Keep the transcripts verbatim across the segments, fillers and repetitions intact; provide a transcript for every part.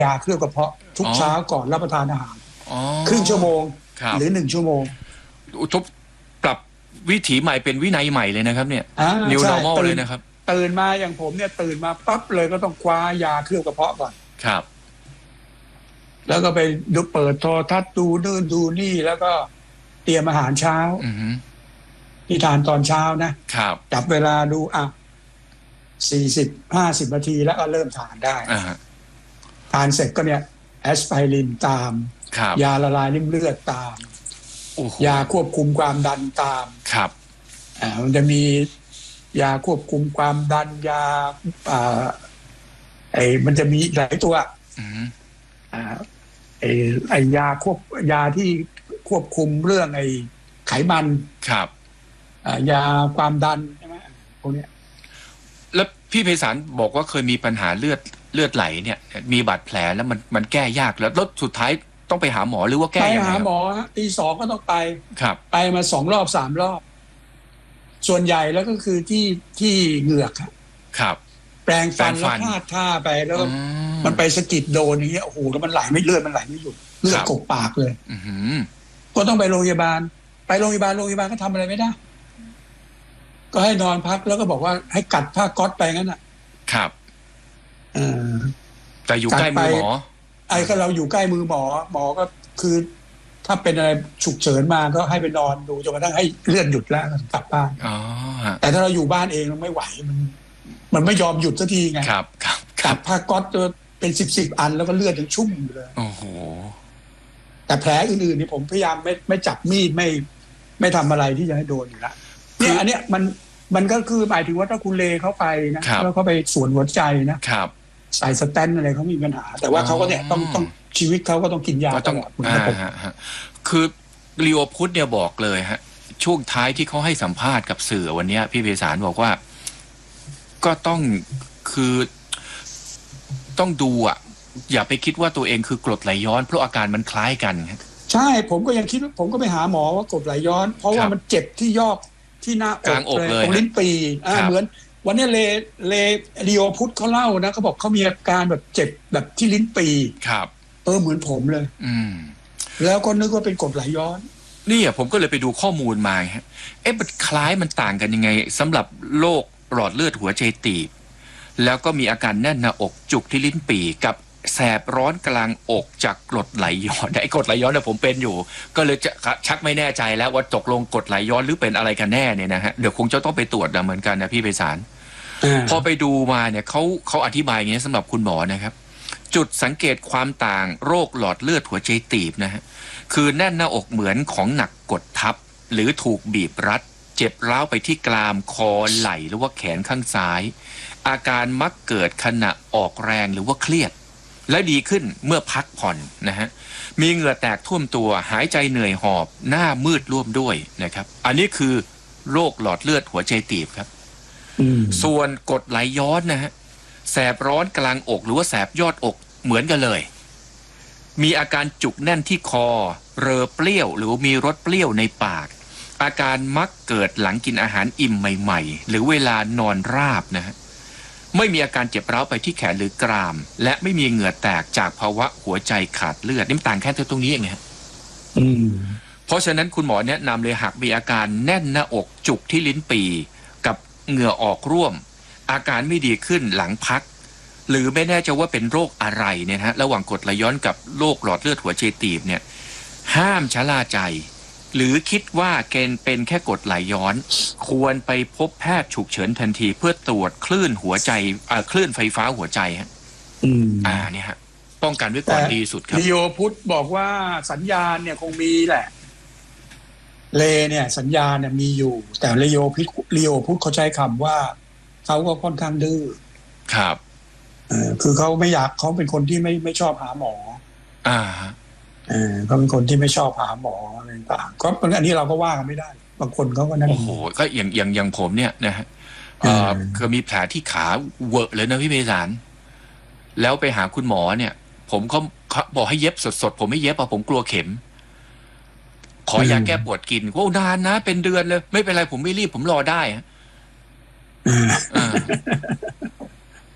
ยาเคลือบกระเพาะทุกเช้าก่อนรับประทานอาหารครึ่งชั่วโมงหรือหนึ่งชั่วโมงทุบปรับวิถีใหม่เป็นวินัยใหม่เลยนะครับเนี่ย New Normal เลยนะครับตื่นมาอย่างผมเนี่ยตื่นมาปั๊บเลยก็ต้องคว้ายาเคลือบกระเพาะก่อนครับแล้วก็ไปดูเปิดโทรทัศน์ดูนู่นดูนี่แล้วก็เตรียมอาหารเช้าที่ทานตอนเช้านะครับจับเวลาดูอ่ะสี่สิบห้าสิบนาทีแล้วก็เริ่มทานได้ทานเสร็จก็เนี่ยแอสไพรินตามยาละลายริ่มเลือดตามยาควบคุมความดันตามครับอ่ามันจะมียาควบคุมความดันยาอ่าไอ้มันจะมีหลายตัวอ่าไอ้ไอ้ยาควบยาที่ควบคุมเรื่องไอ้ไขมันครับอ่ายาความดันใช่ไหมพวกนี้แล้วพี่ไพศาลบอกว่าเคยมีปัญหาเลือดเลือดไหลเนี่ยมีบาดแผลแล้วมันมันแก้ยากแล้วแล้วสุดท้ายต้องไปหาหมอหรือว่าแก้ยังไงไปหาหมอตีสองก็ต้องไปครับไปมาสองรอบสามรอบส่วนใหญ่แล้วก็คือที่ที่เหงือกครับแปรงฟันแล้วพลาดท่าไปแล้วมันไปสะกิดโดนอย่างเงี้ยโอ้โหแล้วมันไหลไม่เลือดมันไหลไม่หยุดเลือดกบปากเลยก็ต้องไปโรงพยาบาลไปโรงพยาบาลโรงพยาบาลก็ทำอะไรไม่ได้ก็ให้นอนพักแล้วก็บอกว่าให้กัดผ้าก๊อซไปงั้นน่ะครับเออแต่อยู่ใกล้มือหมอไอ้ก็เราอยู่ใกล้มือหมอหมอก็คือถ้าเป็นอะไรฉุกเฉินมาก็ให้ไปนอนดูจนกระทั่งให้เลือดหยุดแล้วกลับบ้านแต่ถ้าเราอยู่บ้านเองมันไม่ไหวมันมันไม่ยอมหยุดสักทีไงครับครับกัดผ้าก๊อซตัวเป็นสิบสิบอันแล้วก็เลือดยังชุ่มอยู่เลยโอ้โหแต่แผลอื่นๆนี่ผมพยายามไม่ไม่จับมีดไม่ไม่ทำอะไรที่จะให้โดนอยู่แล้วเนี่ยอันเนี้ยมันมันก็คือหมายถึงว่าถ้าคุณเลเข้าไปนะแล้วเขาไปสวนหัวใจนะครับใส่สแตนอะไรเขามีปัญหาแต่ว่าเขาก็เนี่ยต้องต้องชีวิตเขาก็ต้องกินยาตลอดคือลีโอพุทธเนี่ยบอกเลยฮะช่วงท้ายที่เขาให้สัมภาษณ์กับสื่อวันนี้พี่ไพศาลบอกว่าก็ต้องคือต้องดูอ่ะอย่าไปคิดว่าตัวเองคือกรดไหลย้อนเพราะอาการมันคล้ายกันใช่ผมก็ยังคิดว่าผมก็ไปหาหมอว่ากรดไหลย้อนเพราะว่ามันเจ็บที่ยอดที่หน้าอกเลยตรงลิ้นปีอ่าเหมือนวันนี้เลเลลีโอพุทธเขาเล่านะเขาบอกเขามีอาการแบบเจ็บแบบที่ลิ้นปีครับเออเหมือนผมเลยอืมแล้วก็นึกว่าเป็นกรดไหลย้อนนี่อ่ะผมก็เลยไปดูข้อมูลมาฮะเอ๊ะมันคล้ายมันต่างกันยังไงสำหรับโรคหลอดเลือดหัวใจตีบแล้วก็มีอาการแน่นหน้าอกจุกที่ลิ้นปี่กับแสบร้อนกลางอกจากกรดไหลย้อนไอ้กรดไหลย้อนเนี่ยผมเป็นอยู่ก็เลยจะชักไม่แน่ใจแล้วว่าตกลงกรดไหลย้อนหรือเป็นอะไรกันแน่เนี่ยนะฮะเดี๋ยวคงจะต้องไปตรวจเหมือนกันนะพี่ไพศาลพอไปดูมาเนี่ยเขาเขาอธิบายอย่างนี้สำหรับคุณหมอนะครับจุดสังเกตความต่างโรคหลอดเลือดหัวใจตีบนะฮะคือแน่นหน้าอกเหมือนของหนักกดทับหรือถูกบีบรัดเจ็บร้าวไปที่กรามคอไหล่หรือว่าแขนข้างซ้ายอาการมักเกิดขณะออกแรงหรือว่าเครียดและดีขึ้นเมื่อพักผ่อนนะฮะมีเหงื่อแตกท่วมตัวหายใจเหนื่อยหอบหน้ามืดร่วมด้วยนะครับอันนี้คือโรคหลอดเลือดหัวใจตีบครับส่วนกรดไหลย้อนนะฮะแสบร้อนกลางอกหรือว่าแสบยอดอกเหมือนกันเลยมีอาการจุกแน่นที่คอเรอเปรี้ยวหรือมีรสเปรี้ยวในปากอาการมักเกิดหลังกินอาหารอิ่มใหม่ๆหรือเวลานอนราบนะฮะไม่มีอาการเจ็บร้าวไปที่แขนหรือกรามและไม่มีเหงื่อแตกจากภาวะหัวใจขาดเลือดนี่ต่างแค่ตรงนี้เองฮะเพราะฉะนั้นคุณหมอแนะนำเลยหากมีอาการแน่นหน้าอกจุกที่ลิ้นปี่กับเหงื่อออกร่วมอาการไม่ดีขึ้นหลังพักหรือไม่แน่ใจว่าเป็นโรคอะไรเนี่ยฮะระหว่างกรดไหลย้อนกับโรคหลอดเลือดหัวใจตีบเนี่ยห้ามชะล่าใจหรือคิดว่าเกณฑ์เป็นแค่กรดไหลย้อนควรไปพบแพทย์ฉุกเฉินทันทีเพื่อตรวจคลื่นหัวใจอ่าคลื่นไฟฟ้าหัวใจฮะอืมอ่าเนี่ยฮะป้องกันไว้ก่อนดีสุดครับลีโอพุทธบอกว่าสัญญาณเนี่ยคงมีแหละเลเนี่ยสัญญาณเนี่ยมีอยู่แต่ลีโอพุทธลีโอพุทธเขาใช้คำว่าเขาก็ค่อนข้างดื้อครับเออคือเขาไม่อยากเขาเป็นคนที่ไม่ไม่ชอบหาหมออ่าเออเขาเป็นคนที่ไม่ชอบหาหมออะไรต่างก็อันนี้เราก็ว่ากันไม่ได้บางคนเขาก็นั่นโอ้โหก็อย่างอย่างอย่างผมเนี่ยนะฮะเออคือมีแผลที่ขาเวอะเลยนะพี่เมษานแล้วไปหาคุณหมอเนี่ยผมเขาบอกให้เย็บสดๆผมไม่เย็บเพราะผมกลัวเข็มขอยาแก้ปวดกินโอ้นานนะเป็นเดือนเลยไม่เป็นไรผมไม่รีบผมรอได้ฮะ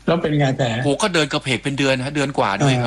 แล้วเป็นไงแผลโหก็เดินกระเพกเป็นเดือนฮะเดือนกว่าด้วยครับ